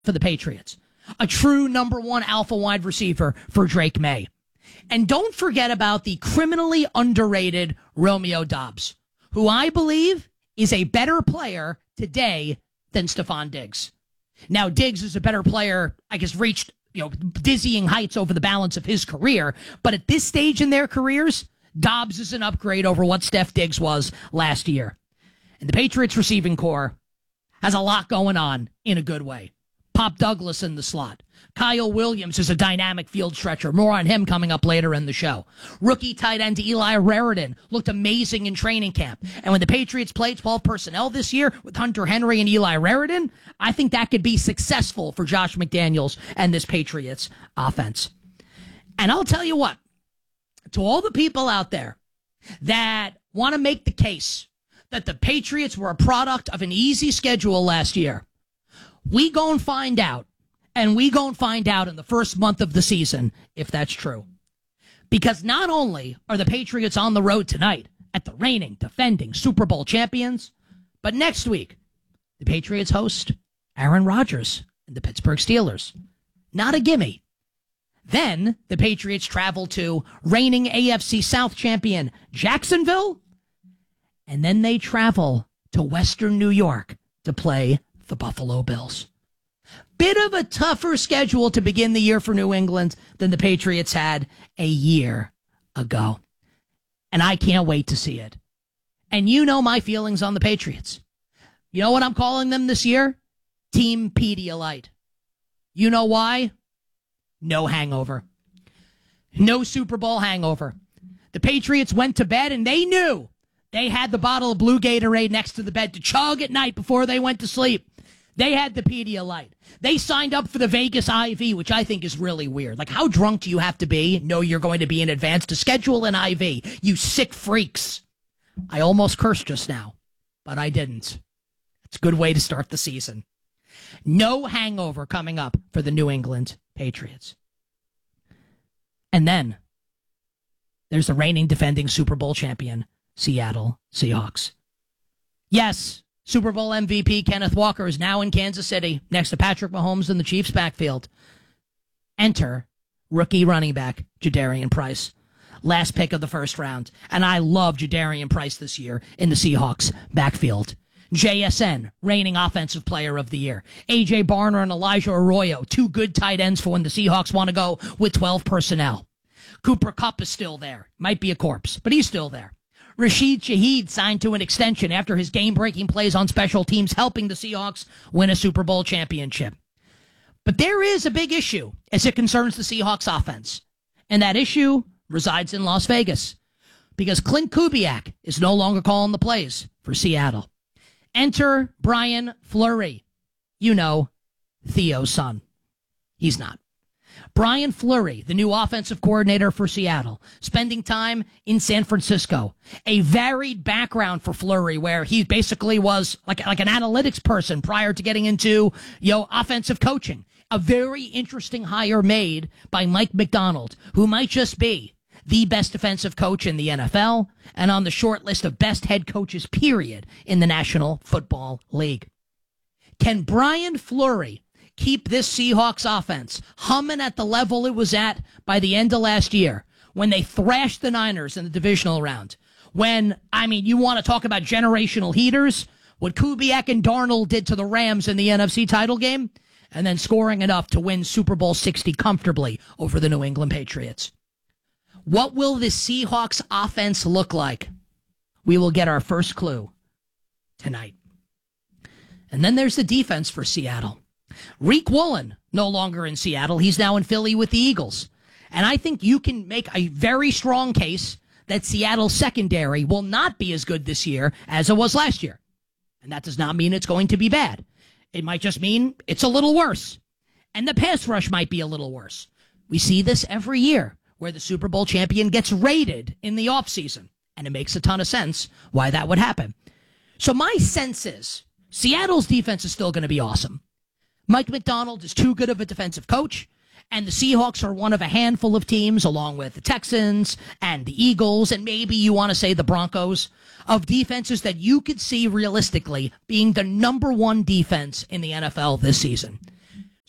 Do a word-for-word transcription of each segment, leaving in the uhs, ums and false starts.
for the Patriots. A true number one alpha wide receiver for Drake May. And don't forget about the criminally underrated Romeo Doubs, who I believe is a better player today than Stephon Diggs. Now, Diggs is a better player, I guess, reached, you know, dizzying heights over the balance of his career. But at this stage in their careers, Doubs is an upgrade over what Steph Diggs was last year. And the Patriots receiving core has a lot going on in a good way. Pop Douglas in the slot. Kyle Williams is a dynamic field stretcher. More on him coming up later in the show. Rookie tight end Eli Raritan looked amazing in training camp. And when the Patriots played twelve personnel this year with Hunter Henry and Eli Raritan, I think that could be successful for Josh McDaniels and this Patriots offense. And I'll tell you what, to all the people out there that want to make the case that the Patriots were a product of an easy schedule last year, we gon' find out, and we gon' find out in the first month of the season if that's true. Because not only are the Patriots on the road tonight at the reigning, defending Super Bowl champions, but next week, the Patriots host Aaron Rodgers and the Pittsburgh Steelers. Not a gimme. Then the Patriots travel to reigning A F C South champion Jacksonville, and then they travel to Western New York to play the Buffalo Bills. Bit of a tougher schedule to begin the year for New England than the Patriots had a year ago. And I can't wait to see it. And you know my feelings on the Patriots. You know what I'm calling them this year? Team Pedialyte. You know why? No hangover. No Super Bowl hangover. The Patriots went to bed and they knew they had the bottle of Blue Gatorade next to the bed to chug at night before they went to sleep. They had the Pedialyte. They signed up for the Vegas I V, which I think is really weird. Like, how drunk do you have to be? Know you're going to be in advance to schedule an I V. You sick freaks. I almost cursed just now, but I didn't. It's a good way to start the season. No hangover coming up for the New England Patriots. And then there's the reigning defending Super Bowl champion, Seattle Seahawks. Yes, Super Bowl M V P Kenneth Walker is now in Kansas City next to Patrick Mahomes in the Chiefs' backfield. Enter rookie running back Jadarian Price. Last pick of the first round. And I love Jadarian Price this year in the Seahawks' backfield. J S N, reigning offensive player of the year. A J. Barner and Elijah Arroyo, two good tight ends for when the Seahawks want to go with twelve personnel. Cooper Kupp is still there. Might be a corpse, but he's still there. Rashid Shaheed signed to an extension after his game-breaking plays on special teams, helping the Seahawks win a Super Bowl championship. But there is a big issue as it concerns the Seahawks offense, and that issue resides in Las Vegas because Clint Kubiak is no longer calling the plays for Seattle. Enter Brian Fleury. You know, Theo's son. He's not. Brian Fleury, the new offensive coordinator for Seattle, spending time in San Francisco. A varied background for Fleury, where he basically was like, like an analytics person prior to getting into, you know, offensive coaching. A very interesting hire made by Mike McDonald, who might just be the best defensive coach in the N F L and on the short list of best head coaches, period, in the National Football League. Can Brian Fleury keep this Seahawks offense humming at the level it was at by the end of last year when they thrashed the Niners in the divisional round? When, I mean, you want to talk about generational heaters, what Kubiak and Darnold did to the Rams in the N F C title game, and then scoring enough to win Super Bowl sixty comfortably over the New England Patriots. What will this Seahawks offense look like? We will get our first clue tonight. And then there's the defense for Seattle. Reek Woolen, no longer in Seattle. He's now in Philly with the Eagles. And I think you can make a very strong case that Seattle's secondary will not be as good this year as it was last year. And that does not mean it's going to be bad. It might just mean it's a little worse. And the pass rush might be a little worse. We see this every year where the Super Bowl champion gets raided in the offseason. And it makes a ton of sense why that would happen. So my sense is Seattle's defense is still going to be awesome. Mike McDonald is too good of a defensive coach, and the Seahawks are one of a handful of teams, along with the Texans and the Eagles, and maybe you want to say the Broncos, of defenses that you could see realistically being the number one defense in the N F L this season.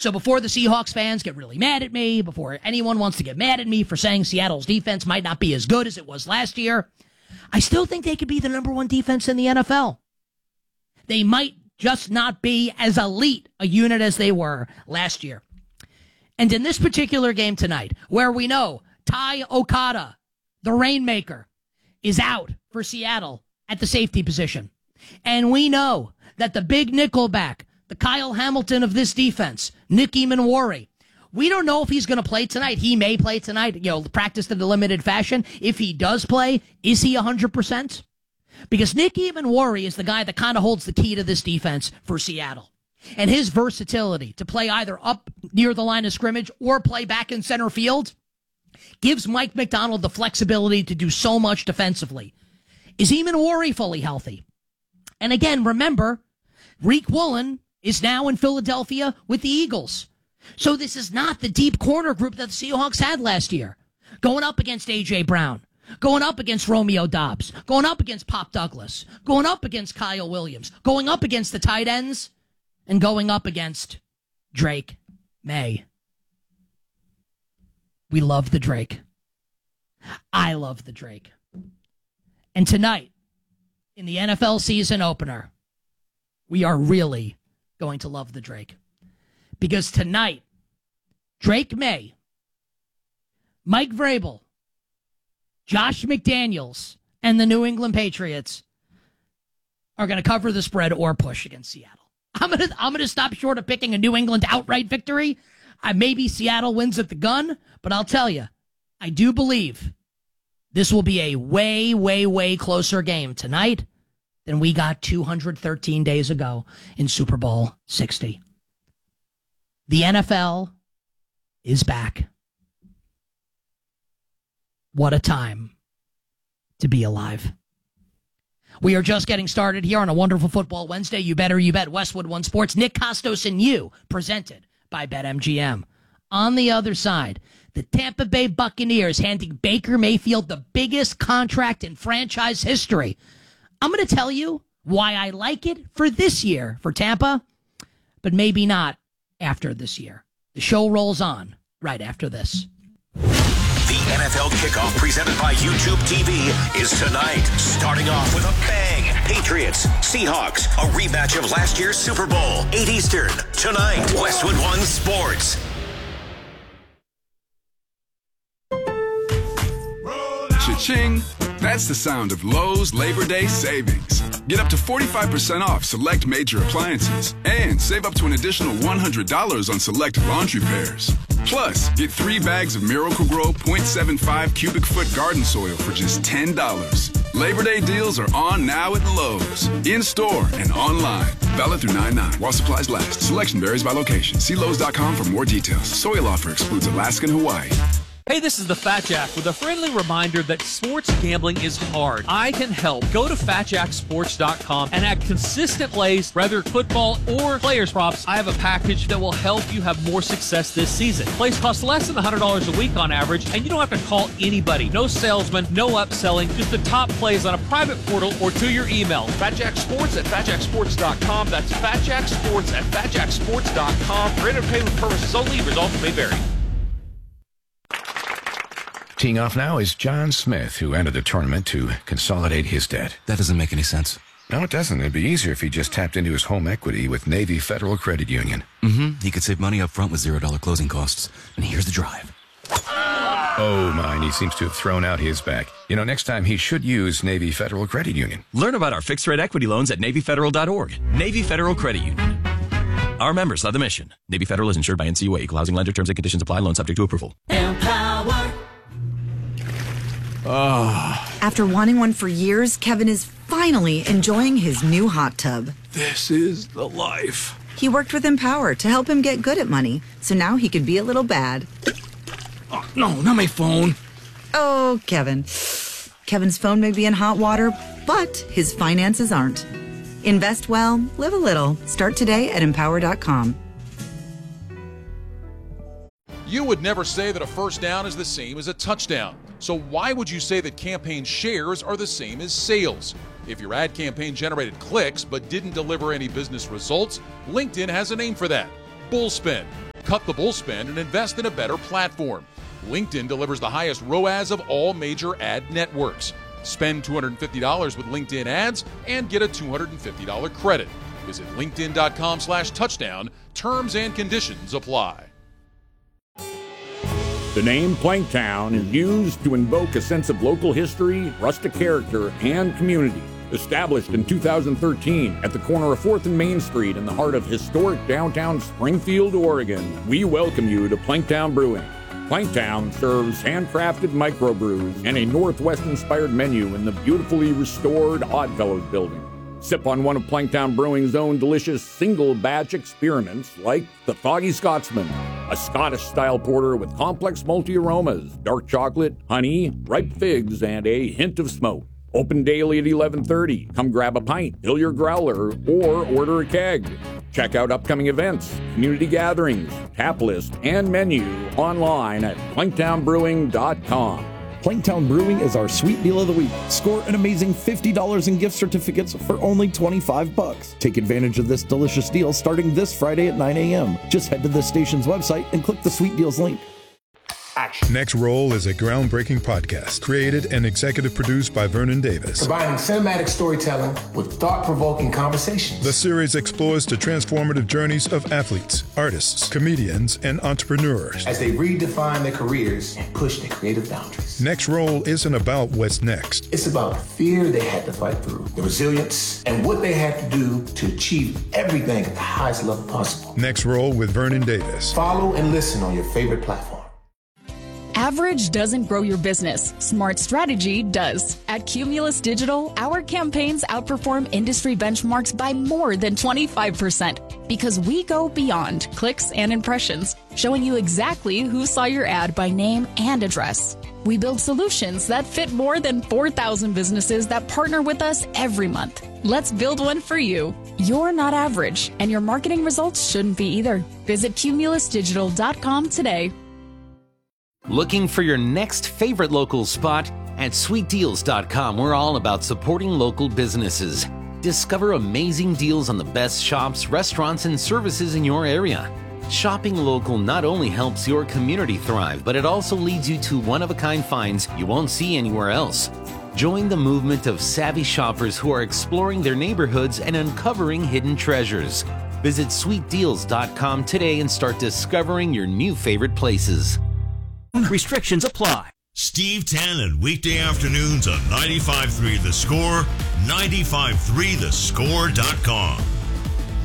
So before the Seahawks fans get really mad at me, before anyone wants to get mad at me for saying Seattle's defense might not be as good as it was last year, I still think they could be the number one defense in the N F L. They might just not be as elite a unit as they were last year. And in this particular game tonight, where we know Ty Okada, the Rainmaker, is out for Seattle at the safety position, and we know that the big nickelback, the Kyle Hamilton of this defense, Nick Emmanwori, we don't know if he's going to play tonight. He may play tonight, you know, practiced in a limited fashion. If he does play, is he one hundred percent? Because Nick Emmanwori is the guy that kind of holds the key to this defense for Seattle. And his versatility to play either up near the line of scrimmage or play back in center field gives Mike McDonald the flexibility to do so much defensively. Is Emmanwori fully healthy? And again, remember, Reek Woolen is now in Philadelphia with the Eagles. So this is not the deep corner group that the Seahawks had last year. Going up against A J. Brown, going up against Romeo Doubs, going up against Pop Douglas, going up against Kyle Williams, going up against the tight ends, and going up against Drake May. We love the Drake. I love the Drake. And tonight, in the N F L season opener, we are really going to love the Drake. Because tonight, Drake May, Mike Vrabel, Josh McDaniels, and the New England Patriots are going to cover the spread or push against Seattle. I'm going to I'm going to stop short of picking a New England outright victory. I, maybe Seattle wins at the gun, but I'll tell you, I do believe this will be a way, way, way closer game tonight than we got two hundred thirteen days ago in Super Bowl sixty. The N F L is back. What a time to be alive. We are just getting started here on a wonderful football Wednesday. You better, you bet. Westwood One Sports, Nick Costos and you, presented by BetMGM. On the other side, the Tampa Bay Buccaneers handing Baker Mayfield the biggest contract in franchise history. I'm going to tell you why I like it for this year for Tampa, but maybe not after this year. The show rolls on right after this. The N F L kickoff presented by YouTube T V is tonight, starting off with a bang. Patriots, Seahawks, a rematch of last year's Super Bowl, eight Eastern, tonight, Westwood One Sports. Cha-ching! That's the sound of Lowe's Labor Day savings. Get up to forty-five percent off select major appliances and save up to an additional one hundred dollars on select laundry pairs. Plus, get three bags of Miracle-Gro point seven five cubic foot garden soil for just ten dollars. Labor Day deals are on now at Lowe's. In-store and online. Valid through nine nine while supplies last. Selection varies by location. See Lowe's dot com for more details. Soil offer excludes Alaska and Hawaii. Hey, this is the Fat Jack with a friendly reminder that sports gambling is hard. I can help. Go to fat jack sports dot com and add consistent plays, whether football or players props. I have a package that will help you have more success this season. Plays cost less than one hundred dollars a week on average, and you don't have to call anybody. No salesman, no upselling, just the top plays on a private portal or to your email. Fat Jack Sports at fat jack sports dot com. That's Fat Jack Sports at fat jack sports dot com. For entertainment purposes only, results may vary. Teeing off now is John Smith, who entered the tournament to consolidate his debt. That doesn't make any sense. No, it doesn't. It'd be easier if he just tapped into his home equity with Navy Federal Credit Union. Mm-hmm. He could save money up front with zero dollar closing costs. And here's the drive. Oh, mine. He seems to have thrown out his back. You know, next time he should use Navy Federal Credit Union. Learn about our fixed-rate equity loans at navy federal dot org. Navy Federal Credit Union. Our members love the mission. Navy Federal is insured by N C U A. Equal housing lender. Terms and conditions apply. Loan subject to approval. Empower. Ah, After wanting one for years, Kevin is finally enjoying his new hot tub. this is the life. He worked with Empower to help him get good at money, so now he could be a little bad. Oh, no, not my phone. Oh, Kevin. Kevin's phone may be in hot water, but his finances aren't. Invest well, live a little. Start today at empower dot com. You would never say that a first down is the same as a touchdown. So why would you say that campaign shares are the same as sales? If your ad campaign generated clicks but didn't deliver any business results, LinkedIn has a name for that: bullspin. cut the bull spend and invest in a better platform. LinkedIn delivers the highest R O A S of all major ad networks. Spend two hundred fifty dollars with LinkedIn ads and get a two hundred fifty dollars credit. Visit linkedin.com slash touchdown. Terms and conditions apply. The name Planktown is used to invoke a sense of local history, rustic character, and community. Established in two thousand thirteen at the corner of fourth and Main Street in the heart of historic downtown Springfield, Oregon, we welcome you to Planktown Brewing. Planktown serves handcrafted microbrews and a Northwest-inspired menu in the beautifully restored Oddfellows building. Sip on one of Planktown Brewing's own delicious single-batch experiments like the Foggy Scotsman, a Scottish-style porter with complex multi-aromas, dark chocolate, honey, ripe figs, and a hint of smoke. Open daily at eleven thirty. Come grab a pint, fill your growler, or order a keg. Check out upcoming events, community gatherings, tap list, and menu online at planktown brewing dot com. Planktown Brewing is our sweet deal of the week. Score an amazing fifty dollars in gift certificates for only twenty-five bucks. Take advantage of this delicious deal starting this Friday at nine a.m. Just head to the station's website and click the Sweet Deals link. Action. Next Roll is a groundbreaking podcast created and executive produced by Vernon Davis. Combining cinematic storytelling with thought-provoking conversations. The series explores the transformative journeys of athletes, artists, comedians, and entrepreneurs as they redefine their careers and push their creative boundaries. Next Roll isn't about what's next. It's about the fear they had to fight through, the resilience, and what they had to do to achieve everything at the highest level possible. Next Roll with Vernon Davis. Follow and listen on your favorite platform. Average doesn't grow your business. Smart strategy does. At Cumulus Digital, our campaigns outperform industry benchmarks by more than twenty-five percent because we go beyond clicks and impressions, showing you exactly who saw your ad by name and address. We build solutions that fit more than four thousand businesses that partner with us every month. Let's build one for you. You're not average, and your marketing results shouldn't be either. Visit cumulus digital dot com today. Looking for your next favorite local spot? At sweet deals dot com, we're all about supporting local businesses. Discover amazing deals on the best shops, restaurants, and services in your area. Shopping local not only helps your community thrive, but it also leads you to one-of-a-kind finds you won't see anywhere else. Join the movement of savvy shoppers who are exploring their neighborhoods and uncovering hidden treasures. Visit sweet deals dot com today and start discovering your new favorite places. Restrictions apply. Steve Tannen, weekday afternoons on ninety-five point three The Score, ninety-five point three the score dot com.